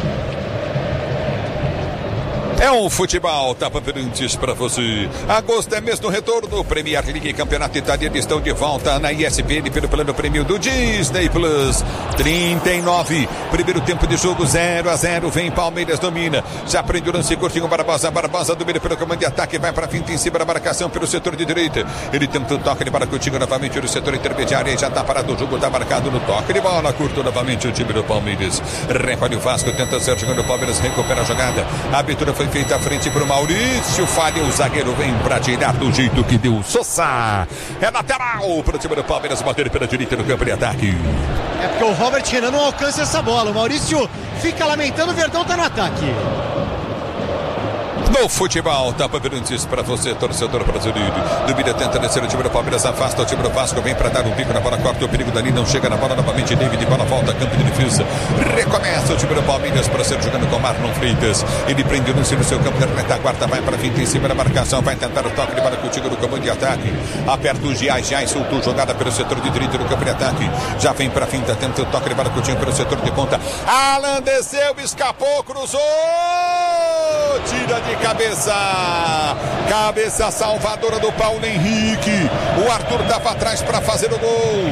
É um futebol, tá Bandeirantes para você. Agosto é mês do retorno. Premier League e Campeonato Italiano estão de volta na ESPN pelo plano prêmio do Disney Plus. 39, primeiro tempo de jogo, 0-0. Vem Palmeiras, domina. Já prende o lance, curtinho, Barbosa domina pelo comando de ataque, vai para finta em cima da marcação pelo setor de direita. Ele tenta o toque de bola, Coutinho novamente no setor intermediário e já tá parado o jogo, tá marcado no toque de bola. Curto novamente o time do Palmeiras. Recolhe o Vasco, tenta ser jogando o Palmeiras, recupera a jogada. A abertura foi feita à frente para o Maurício, falha, o zagueiro vem para tirar do jeito que deu. Sousa é lateral para o time do Palmeiras bater pela direita no campo de ataque. É porque o Robert Renan não alcança essa bola, o Maurício fica lamentando, o Verdão tá no ataque. No futebol, tá Bandeirantes para você, torcedor brasileiro. Duvida, tenta descer o time do Palmeiras, afasta o time do Vasco, vem para dar um pico na bola, corta o perigo dali, não chega na bola novamente, David, bola volta, campo de defesa. Recomeça o time do Palmeiras para ser jogando com Marlon Freitas. Ele prende o lance no seu campo de retaguarda, vai para a finta em cima da marcação, vai tentar o toque de bola contigo no comando de ataque. Aperta o Giai, soltou jogada pelo setor de direito do campo de ataque. Já vem para a finta, tenta o toque de bola contigo pelo setor de ponta. Alan desceu, escapou, cruzou, tira de cabeça salvadora do Paulo Henrique. O Arthur estava atrás para fazer o gol.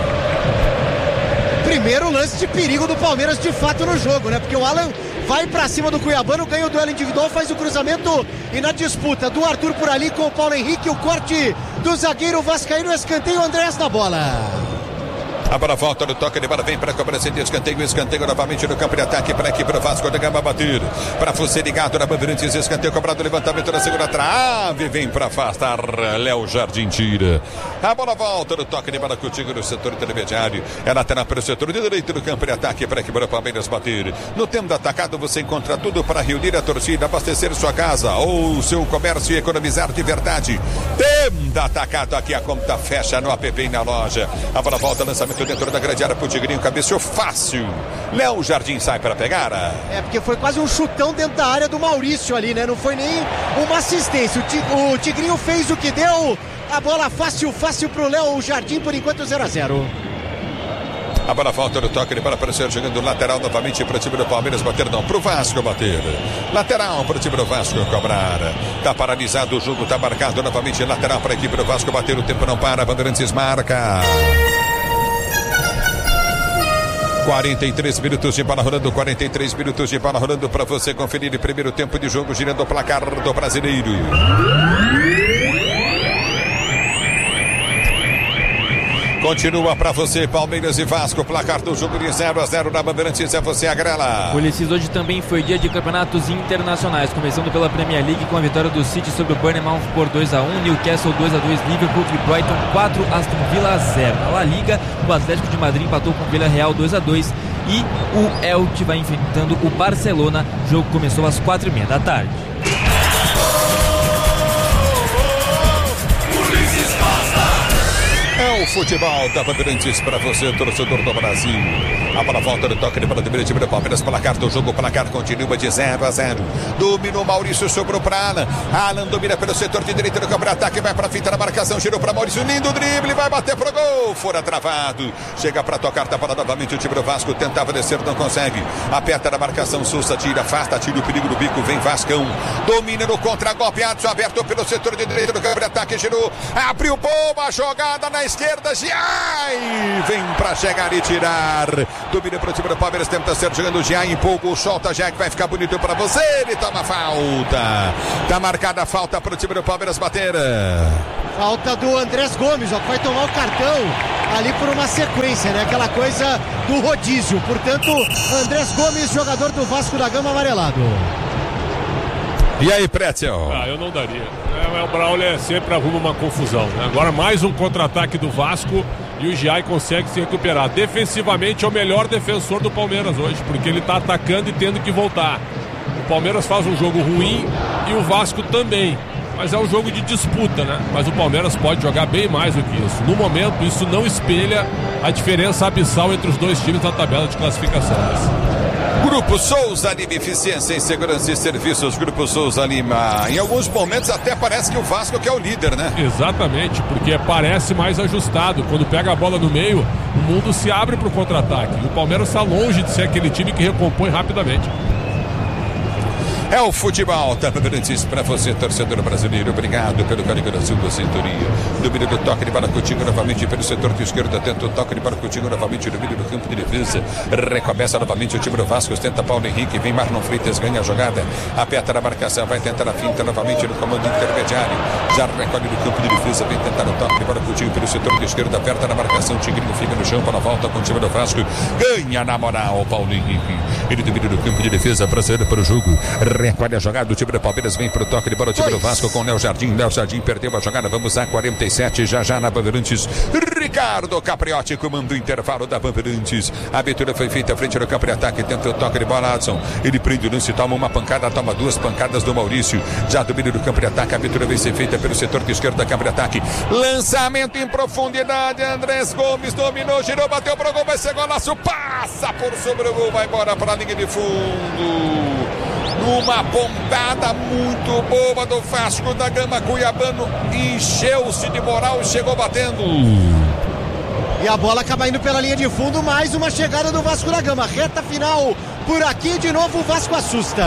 Primeiro lance de perigo do Palmeiras de fato no jogo, né? Porque o Alan vai pra cima do Cuiabano, ganha o duelo individual, faz o cruzamento e na disputa do Arthur por ali com o Paulo Henrique, o corte do zagueiro vascaíno, escanteio, o Andrés na bola. A bola volta no toque de bola, vem para a cobrança de escanteio novamente no campo de ataque para a equipe do Vasco da Gama bater. Para você ligado na Bandeirantes, escanteio cobrado, levantamento na segunda trave, vem para afastar, Léo Jardim tira. A bola volta no toque de bola contigo no setor intermediário. É lateral para o setor de direito do campo de ataque para a equipe do Palmeiras bater. No tempo do atacado você encontra tudo para reunir a torcida, abastecer sua casa ou seu comércio e economizar de verdade. Tempo atacado, aqui a conta fecha no app e na loja. A bola volta, lançamento dentro da grande área pro Tigrinho, cabeceou fácil. Léo Jardim sai para pegar. É, porque foi quase um chutão dentro da área do Maurício ali, né? Não foi nem uma assistência. O Tigrinho fez o que deu. A bola fácil pro Léo Jardim, por enquanto 0-0. A bola volta no toque de bola para ser jogando lateral novamente para o time do Palmeiras bater, não, para o Vasco bater. Lateral para o time do Vasco cobrar. Está paralisado o jogo, está marcado novamente lateral para a equipe do Vasco bater, o tempo não para, Bandeirantes marca. 43 minutos de bola rolando, 43 minutos de bola rolando para você conferir o primeiro tempo de jogo, girando o placar do Brasileiro. Continua para você, Palmeiras e Vasco, placar do jogo de 0-0 na Bandeirantes, é você a grela. Ulisses, hoje também foi dia de campeonatos internacionais, começando pela Premier League com a vitória do City sobre o Bournemouth por 2-1, Newcastle 2-2, Liverpool e Brighton 4, Aston Villa 0. Na La Liga, o Atlético de Madrid empatou com o Villarreal 2-2 e o Elche vai enfrentando o Barcelona. O jogo começou às 4h30 da tarde. É o futebol da Bandeirantes para você, torcedor do Brasil. A bola volta no toque de bola do time do Palmeiras. Placar do jogo, placar continua de 0-0. Dominou Maurício, sobrou para Alan. Alan domina pelo setor de direita do campo de ataque, vai para a fita da marcação, girou para Maurício, lindo drible, vai bater pro gol. Fora travado, chega para tocar, tá para novamente o time do Vasco, tentava descer, não consegue. Aperta na marcação, Souza tira, afasta, tira o perigo do bico, vem Vascão. Domina no contra-golpe, Adson aberto pelo setor de direita do campo de ataque, girou, abriu boa jogada na esquerda, Giai vem para chegar e tirar. Domina para o time do Palmeiras, tenta ser jogando o Giai, empolga, solta Giai que vai ficar bonito para você, ele toma falta. Tá marcada a falta para o time do Palmeiras bater. Falta do Andrés Gomes, ó, que vai tomar o cartão ali por uma sequência, né? Aquela coisa do rodízio. Portanto, Andrés Gomes, jogador do Vasco da Gama, amarelado. E aí, Pretzel? Eu não daria. O Braulio sempre arruma uma confusão, né? Agora mais um contra-ataque do Vasco e o Giai consegue se recuperar. Defensivamente é o melhor defensor do Palmeiras hoje, porque ele está atacando e tendo que voltar. O Palmeiras faz um jogo ruim e o Vasco também. Mas é um jogo de disputa, né? Mas o Palmeiras pode jogar bem mais do que isso. No momento, isso não espelha a diferença abissal entre os dois times na tabela de classificações. Grupo Souza Lima, eficiência em segurança e serviços. Grupo Souza Lima. Em alguns momentos até parece que o Vasco que é o líder, né? Exatamente, porque parece mais ajustado. Quando pega a bola no meio, o mundo se abre para o contra-ataque. E o Palmeiras está longe de ser aquele time que recompõe rapidamente. É o futebol da Bandeirantes para você, torcedor brasileiro. Obrigado pelo carinho da sua sintonia. Domínio do toque de bola Coutinho novamente pelo setor de esquerda. Tenta o toque de bola Coutinho novamente. Domínio do campo de defesa. Recomeça novamente o time do Vasco. Tenta Paulo Henrique. Vem Marlon Freitas. Ganha a jogada. Aperta na marcação. Vai tentar a finta novamente no comando intermediário. Já recolhe no campo de defesa. Vem tentar o toque de bola Coutinho pelo setor de esquerda. Aperta na marcação. Tigrinho fica no chão para a volta com o time do Vasco. Ganha na moral Paulo Henrique. Ele domina no campo de defesa. Procede para o jogo. Recolhe a jogada do time do Palmeiras, vem pro toque de bola o time do Vasco com o Léo Jardim. Léo Jardim perdeu a jogada, vamos a 47, já na Bandeirantes. Ricardo Capriotti comanda o intervalo da Bandeirantes. A abertura foi feita à frente do campo de ataque, tenta o toque de bola, Adson. Ele prende o lance, toma uma pancada, toma duas pancadas do Maurício. Já domina do campo de ataque, a abertura vai ser feita pelo setor de esquerda da campo de ataque. Lançamento em profundidade, Andrés Gomes dominou, girou, bateu pro gol, vai ser golaço, passa por sobre o gol, vai embora para a linha de fundo. Uma pontada muito boa do Vasco da Gama. Cuiabano encheu-se de moral e chegou batendo. E a bola acaba indo pela linha de fundo. Mais uma chegada do Vasco da Gama. Reta final por aqui. De novo o Vasco assusta.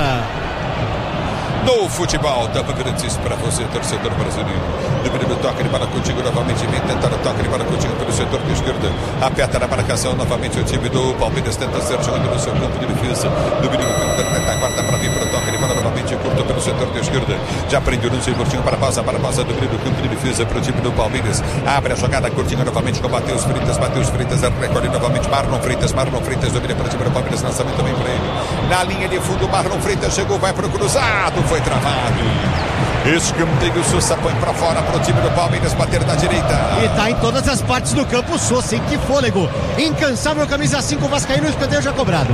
No futebol da Bandeirantes para você, torcedor brasileiro. Domínio do toque de bola Coutinho novamente. Vem tentar o toque de bola Coutinho pelo setor de esquerda. Aperta na marcação novamente o time do Palmeiras. Tenta ser jogando no seu campo de defesa. Domínio do campo da retaguarda para vir para o toque de bola novamente. Curto pelo setor de esquerda. Já prende o lance curtinho para pausa. Domínio do campo de defesa para o time do Palmeiras. Abre a jogada curtinho novamente com Matheus Freitas. Matheus Freitas recolhe novamente. Marlon Freitas domina para o time do Palmeiras. Lançamento também para ele. Na linha de fundo, Marlon Freitas chegou, vai para o cruzado. Foi travado. Escanteio, Souza põe pra fora pro time do Palmeiras bater na direita. E tá em todas as partes do campo, Souza, hein? Que fôlego. Incansável, camisa 5, vascaíno, escanteio já cobrado.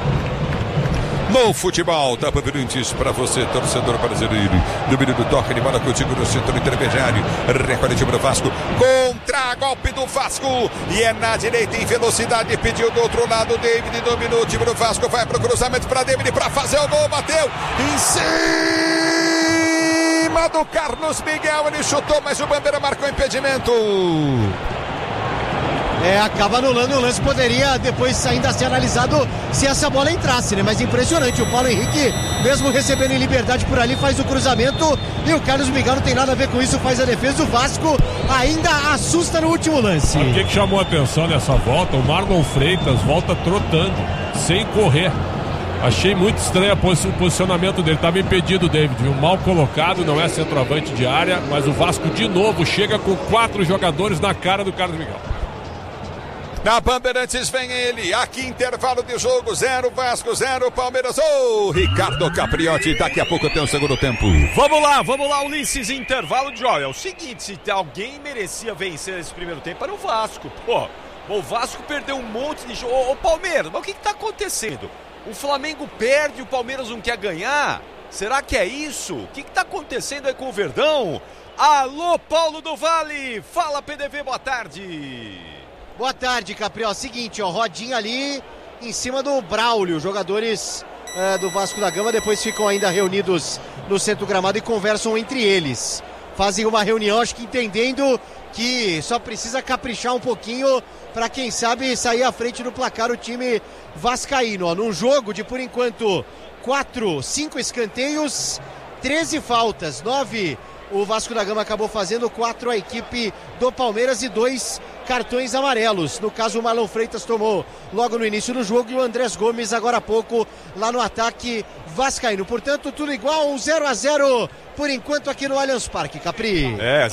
No futebol da Bandeirantes para você, torcedor brasileiro. Domínio do toque de bola Coutinho no setor intermediário. Recolhe o time do Vasco. Contra-golpe do Vasco. E é na direita em velocidade. Pediu do outro lado. David dominou o time do Vasco. Vai pro cruzamento para David para fazer o gol. Bateu em cima do Carlos Miguel. Ele chutou, mas o Bandeira marcou impedimento. Acaba anulando o lance, poderia depois ainda ser analisado se essa bola entrasse, né? Mas impressionante, o Paulo Henrique, mesmo recebendo em liberdade por ali, faz o cruzamento e o Carlos Miguel não tem nada a ver com isso, faz a defesa. O Vasco ainda assusta no último lance. O que chamou a atenção nessa volta? O Marlon Freitas volta trotando, sem correr. Achei muito estranho o posicionamento dele, estava impedido, David, viu? Mal colocado, não é centroavante de área, mas o Vasco de novo chega com 4 jogadores na cara do Carlos Miguel. Na Bandeirantes vem ele, aqui intervalo de jogo, 0 Vasco, 0 Palmeiras. Ricardo Capriotti, daqui a pouco tem o segundo tempo. Vamos lá, Ulisses, intervalo de jogo. É o seguinte, se alguém merecia vencer esse primeiro tempo era o Vasco. Pô, O Vasco perdeu um monte de jogo. Ô Palmeiras, mas o que tá acontecendo? O Flamengo perde, o Palmeiras não quer ganhar? Será que é isso? O que tá acontecendo aí com o Verdão? Alô, Paulo do Vale! Fala, PDV, boa tarde! Boa tarde, Capri. Ó, seguinte, ó, rodinha ali em cima do Braulio. Jogadores do Vasco da Gama depois ficam ainda reunidos no centro do gramado e conversam entre eles. Fazem uma reunião, acho que entendendo que só precisa caprichar um pouquinho para, quem sabe, sair à frente do placar o time vascaíno. Ó, num jogo de, por enquanto, 5 escanteios, 13 faltas, 9 o Vasco da Gama acabou fazendo, 4 a equipe do Palmeiras e 2 cartões amarelos. No caso, o Marlon Freitas tomou logo no início do jogo e o Andrés Gomes agora há pouco lá no ataque vascaíno. Portanto, tudo igual, 0-0 por enquanto aqui no Allianz Parque, Capri.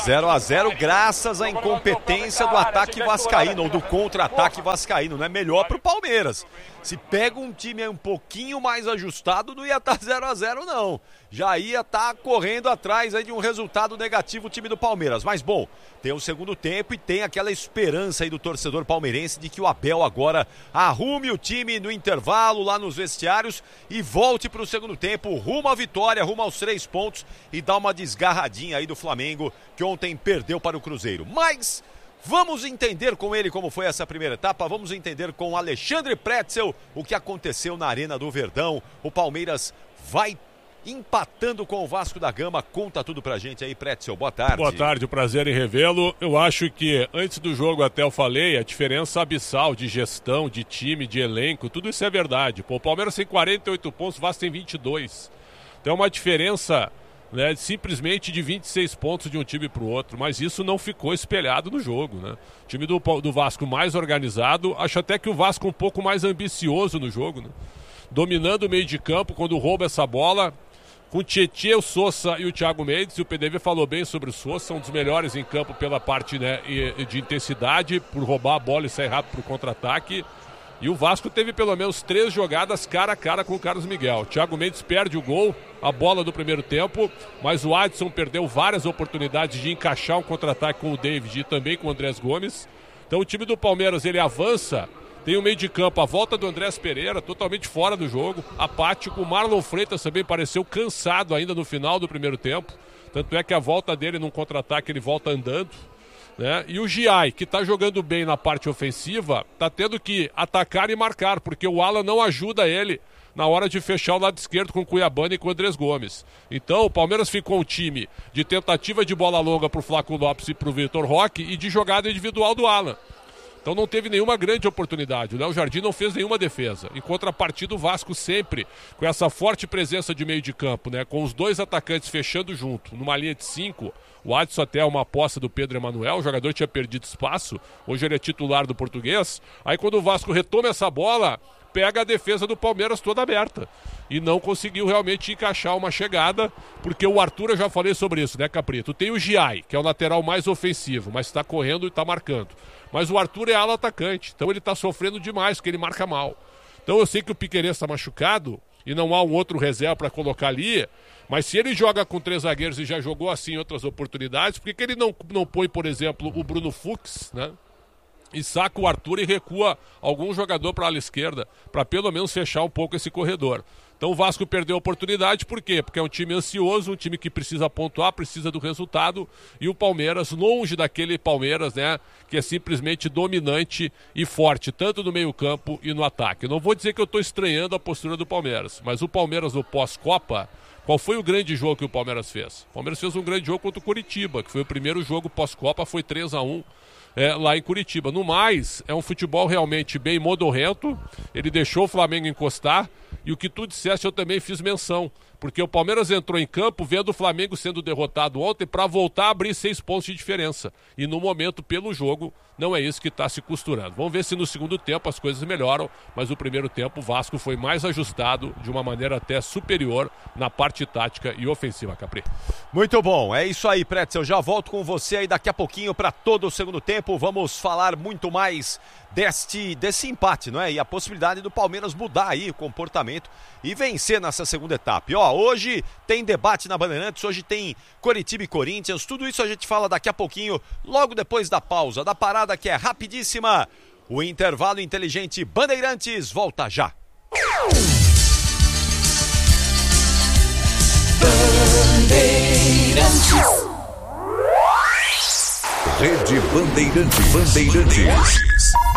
0-0 graças à incompetência do ataque vascaíno, ou do contra-ataque vascaíno, não é melhor pro Palmeiras. Se pega um time um pouquinho mais ajustado, não ia estar 0-0 não. Já ia estar correndo atrás aí de um resultado negativo o time do Palmeiras. Mas bom, tem o segundo tempo e tem aquela esperança aí do torcedor palmeirense de que o Abel agora arrume o time no intervalo lá nos vestiários e volte para o segundo tempo, rumo à vitória, rumo aos 3 pontos e dá uma desgarradinha aí do Flamengo, que ontem perdeu para o Cruzeiro. Mas vamos entender com ele como foi essa primeira etapa, vamos entender com Alexandre Pretzel o que aconteceu na Arena do Verdão. O Palmeiras vai empatando com o Vasco da Gama. Conta tudo pra gente aí, Pretzel. Boa tarde. Boa tarde, prazer em revê-lo. Eu acho que antes do jogo até eu falei, a diferença abissal de gestão, de time, de elenco, tudo isso é verdade. Pô, o Palmeiras tem 48 pontos, o Vasco tem 22. Então é uma diferença, né, simplesmente de 26 pontos de um time para o outro, mas isso não ficou espelhado no jogo, né? O time do Vasco mais organizado, acho até que o Vasco um pouco mais ambicioso no jogo, né? Dominando o meio de campo quando rouba essa bola, com o Tietê, o Sousa e o Thiago Mendes, e o PDV falou bem sobre o Sousa, um dos melhores em campo pela parte, né, de intensidade, por roubar a bola e sair rápido para o contra-ataque. E o Vasco teve pelo menos 3 jogadas cara a cara com o Carlos Miguel. O Thiago Mendes perde o gol, a bola do primeiro tempo, mas o Adson perdeu várias oportunidades de encaixar um contra-ataque com o David e também com o Andrés Gomes. Então o time do Palmeiras, ele avança, tem o meio de campo, a volta do Andrés Pereira, totalmente fora do jogo, apático. O Marlon Freitas também pareceu cansado ainda no final do primeiro tempo, tanto é que a volta dele num contra-ataque ele volta andando, né? E o Giai, que está jogando bem na parte ofensiva, está tendo que atacar e marcar, porque o Alan não ajuda ele na hora de fechar o lado esquerdo com o Cuiabano e com o Andrés Gomes. Então o Palmeiras ficou um time de tentativa de bola longa para o Flaco Lopes e para o Vitor Roque e de jogada individual do Alan. Então não teve nenhuma grande oportunidade. O Léo Jardim não fez nenhuma defesa. Em contrapartida, o Vasco sempre com essa forte presença de meio de campo, né? Com os 2 atacantes fechando junto, numa linha de 5. O Adson até é uma aposta do Pedro Emanuel, o jogador tinha perdido espaço, hoje ele é titular do Português. Aí quando o Vasco retoma essa bola, pega a defesa do Palmeiras toda aberta. E não conseguiu realmente encaixar uma chegada, porque o Arthur, eu já falei sobre isso, né, Caprito? Tem o Giai, que é o lateral mais ofensivo, mas está correndo e está marcando. Mas o Arthur é ala atacante, então ele está sofrendo demais, porque ele marca mal. Então eu sei que o Piquerez está machucado e não há um outro reserva para colocar ali, mas se ele joga com 3 zagueiros e já jogou assim em outras oportunidades, por que ele não põe, por exemplo, o Bruno Fux, né? E saca o Arthur e recua algum jogador para a ala esquerda, para pelo menos fechar um pouco esse corredor. Então o Vasco perdeu a oportunidade, por quê? Porque é um time ansioso, um time que precisa pontuar, precisa do resultado, e o Palmeiras, longe daquele Palmeiras, né, que é simplesmente dominante e forte, tanto no meio-campo e no ataque. Eu não vou dizer que eu estou estranhando a postura do Palmeiras, mas o Palmeiras no pós-Copa, qual foi o grande jogo que o Palmeiras fez? O Palmeiras fez um grande jogo contra o Coritiba, que foi o primeiro jogo pós-Copa, foi 3-1. Lá em Curitiba. No mais, é um futebol realmente bem modorrento, ele deixou o Flamengo encostar, e o que tu disseste eu também fiz menção, porque o Palmeiras entrou em campo vendo o Flamengo sendo derrotado ontem para voltar a abrir 6 pontos de diferença, e no momento, pelo jogo, não é isso que está se costurando. Vamos ver se no segundo tempo as coisas melhoram, mas o primeiro tempo o Vasco foi mais ajustado, de uma maneira até superior na parte tática e ofensiva, Capri. Muito bom, é isso aí, Pretzel, eu já volto com você aí daqui a pouquinho para todo o segundo tempo. Vamos falar muito mais desse empate, não é? E a possibilidade do Palmeiras mudar aí o comportamento e vencer nessa segunda etapa. E ó, hoje tem debate na Bandeirantes, hoje tem Coritiba e Corinthians, tudo isso a gente fala daqui a pouquinho, logo depois da pausa, da parada que é rapidíssima. O intervalo inteligente Bandeirantes volta já. Bandeirantes. Rede Bandeirantes.